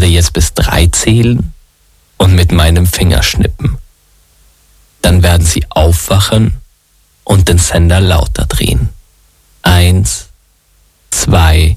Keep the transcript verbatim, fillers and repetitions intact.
werde jetzt bis drei zählen und mit meinem Finger schnippen. Dann werden Sie aufwachen und den Sender lauter drehen. Eins, zwei,